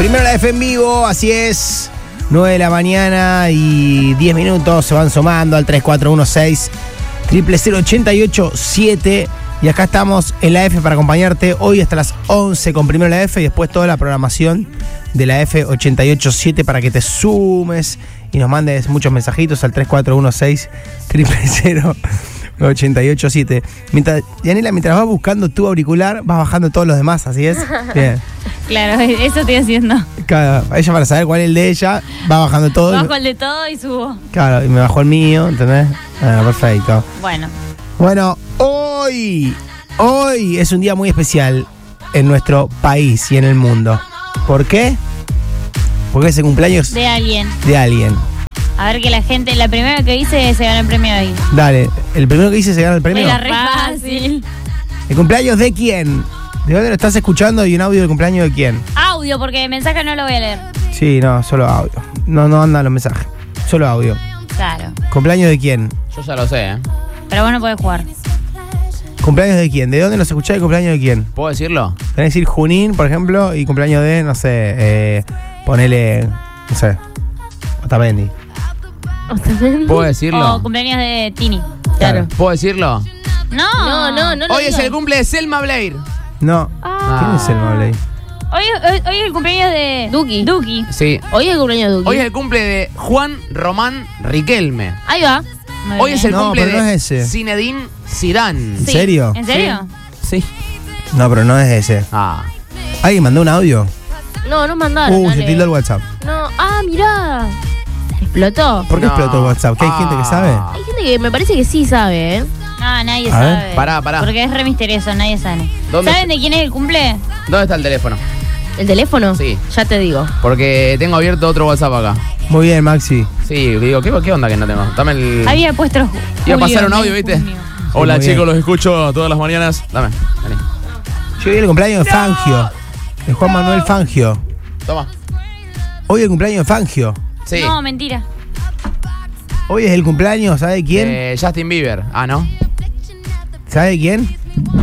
Primero la F en vivo, así es. 9 de la mañana y 10 minutos se van sumando al 3416-000887. Y acá estamos en la F para acompañarte hoy hasta las 11 con Primero la F y después toda la programación de la F887 para que te sumes y nos mandes muchos mensajitos al 3416-000887. Yanela, mientras vas buscando tu auricular, vas bajando todos los demás, ¿así es? Bien. Claro, eso estoy haciendo. Claro, ella para saber cuál es el de ella, va bajando todo. Bajo el de todo y subo. Claro, y me bajó el mío, ¿entendés? Perfecto. Bueno, hoy es un día muy especial en nuestro país y en el mundo. ¿Por qué? Porque es el cumpleaños de alguien. A ver que la primera que dice se gana el premio ahí. Dale, el primero que dice se gana el premio. Era re fácil. ¿El cumpleaños de quién? ¿De dónde lo estás escuchando y un audio del cumpleaños de quién? Audio, porque mensaje no lo voy a leer. Sí, no, solo audio. No andan los mensajes. Solo audio. Claro. ¿Cumpleaños de quién? Yo ya lo sé, ¿eh? Pero vos no podés jugar. ¿Cumpleaños de quién? ¿De dónde nos escuchás y cumpleaños de quién? ¿Puedo decirlo? Tenés que decir Junín, por ejemplo, y cumpleaños de, no sé, ponele, no sé, Otamendi. ¿Puedo decirlo? O cumpleaños de Tini. Claro. ¿Puedo decirlo? No. Hoy es el cumple de Selma Blair. No. ¿Quién es Selma Blair? Hoy es el cumpleaños de Duki. Sí. Hoy es el cumpleaños de Duki. Hoy es el cumple de Juan Román Riquelme. Ahí va. Hoy es el cumple pero no de es ese. Zinedine Zidane. ¿En serio? ¿En serio? Sí. No, pero no es ese. ¿Alguien mandó un audio? No mandaron. Se tildó el WhatsApp. No. Mirá. ¿Explotó? ¿Por qué explotó el WhatsApp? ¿Que hay gente que sabe? Hay gente que me parece que sí sabe, ¿eh? Nadie A ver. sabe. Pará. Porque es re misterioso, nadie sabe. ¿Dónde ¿Saben de quién es el cumple? ¿Dónde está el teléfono? ¿El teléfono? Sí. Ya te digo. Porque tengo abierto otro WhatsApp acá. Muy bien, Maxi. Sí, digo, ¿qué onda que no tengo? Dame el... Había puesto Iba a pasar Julio, un audio, ¿viste? junio. Hola, muy chicos, bien. los escucho todas las mañanas. Dame, vení. Yo hoy el cumpleaños de Fangio. De Juan Manuel Fangio. Toma. Hoy es el cumpleaños de Fangio. Sí. No, mentira. Hoy es el cumpleaños, ¿sabe de quién? Justin Bieber. ¿No? ¿Sabe de quién?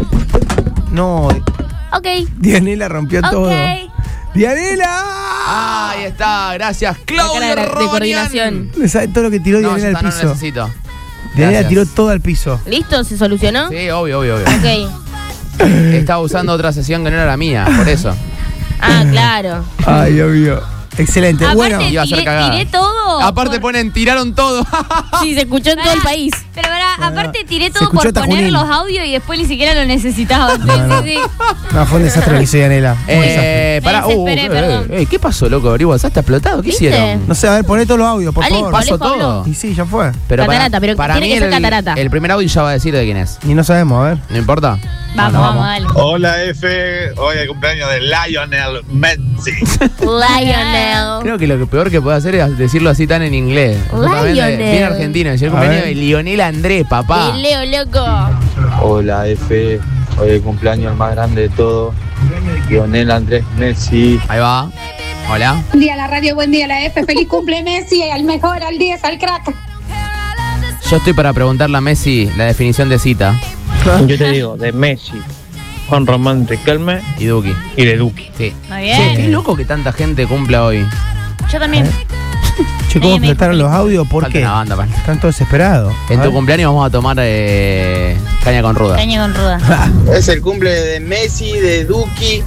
No, Ok. Dianela rompió todo. ¡Dianela! Ahí está, gracias. La Claudio cara de Rodonian. coordinación. ¿Sabe todo lo que tiró No, Dianela ya al está, no piso? necesito. Dianela Gracias. tiró todo al piso. ¿Listo? ¿Se solucionó? Sí, obvio. Ok. Estaba usando otra sesión que no era la mía, por eso. Claro. Ay, Dios mío. Excelente. Aparte, Bueno, iba a ser cagada. tiré todo. Aparte tiraron todo. Sí, se escuchó en todo el país. Pero aparte tiré Se todo escuchó por hasta poner Junín. los audios y después ni siquiera lo necesitaba. No. Sí. no, fue un desastre lo que hizo Dianela. Un desastre. Pará. Me desesperé, perdón. ¿Qué pasó, loco? ¿Abrí WhatsApp? ¿Está explotado? ¿Qué ¿Viste? hicieron? No sé, a ver, poné todos los audios, por Alex, favor. Alex ¿Pasó habló. todo? Y sí, ya fue. Pero Catarata, pero para tiene mí que ser catarata. el primer audio ya va a decir de quién es. Y no sabemos, a ver. ¿No importa? Vamos, dale. Hola F, hoy es el cumpleaños de Lionel Messi. Lionel. Creo que lo peor que puede hacer es decirlo así tan en inglés. Lionel. Bien argentino. Es el A cumpleaños ver. de Lionel Andrés, papá. Y Leo, loco. Hola F, hoy es el cumpleaños el más grande de todo, Lionel Andrés Messi. Ahí va. Hola. Buen día la radio, buen día la F, feliz cumple Messi, al mejor, al 10, al crack. Yo estoy para preguntarle a Messi la definición de cita. Yo te digo, de Messi, Juan Román Riquelme Y Duki. y de Duki. Sí. Muy Che, qué bien. loco que tanta gente cumpla hoy. Yo también. Che, ¿cómo Me explotaron dijo los audios? ¿Por Falta qué? una banda, pan. Están todos desesperados. En A tu ver. cumpleaños vamos a tomar caña con ruda. Caña con ruda. Es el cumple de Messi, de Duki,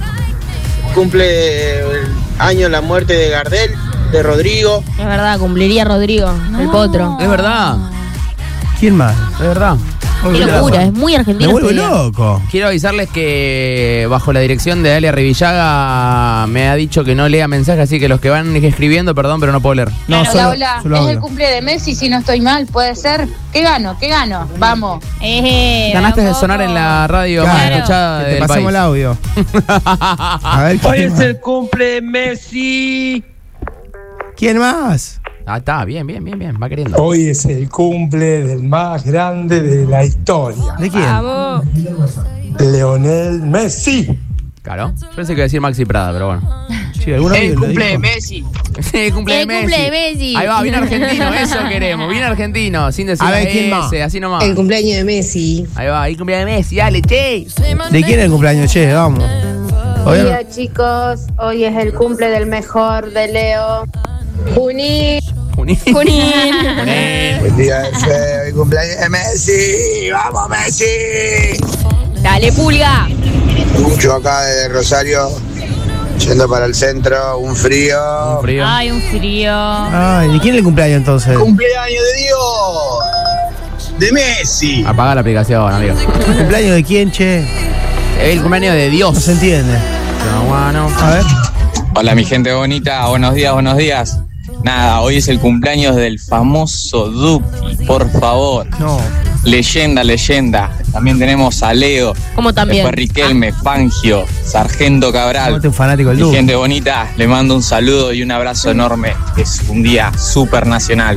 cumple el año la muerte de Gardel, de Rodrigo. Es verdad, cumpliría Rodrigo, el potro. Es verdad, ¿Quién más? es verdad. Qué locura, es muy Me argentino. vuelvo este día. loco. Quiero avisarles que bajo la dirección de Dalia Revillaga me ha dicho que no lea mensajes, así que los que van escribiendo, perdón, pero no puedo leer. No, Hola, solo, hola, solo es audio. el cumple de Messi, si no estoy mal, puede ser. ¿Qué gano? Vamos. Ganaste de vamos. sonar en la radio Claro, más escuchada que te del pasamos país. el audio. A ver, ¿quién más? cumple de Messi. ¿Quién más? Ah, está, bien, va queriendo. Hoy es el cumple del más grande de la historia, ¿De quién? Vamos. Lionel Messi. Claro. Yo pensé que iba a decir Maxi Prada, pero bueno. Sí, ¿algún audio lo dijo? Messi. El cumple de El Messi. cumple de Messi. Ahí va, bien argentino, eso queremos, bien argentino, sin decir A ver, la ¿quién S, más? así nomás. El cumpleaños de Messi. Ahí va, el cumple de Messi, dale, che. ¿De quién es el cumpleaños, che? Vamos. Buen día, chicos. Hoy es el cumple del mejor de Leo. Junín. Junín. Buen día, F. Hoy cumpleaños de Messi. ¡Vamos, Messi! Dale, Pulga. Mucho acá desde Rosario, yendo para el centro, un frío. Ay, un frío. Ay, ¿de quién es el cumpleaños entonces? ¡Cumpleaños de Dios! ¡De Messi! Apaga la aplicación, amigo. ¿El cumpleaños de quién, che? El cumpleaños de Dios. No se entiende. A ver. Hola, mi gente bonita. Buenos días, buenos días. Nada, hoy es el cumpleaños del famoso Duki, por favor. No. Leyenda. También tenemos a Leo. ¿Cómo también? Después Riquelme, Fangio, Sargento Cabral. Un fanático del Mi Duki. gente bonita, le mando un saludo y un abrazo enorme. Es un día súper nacional.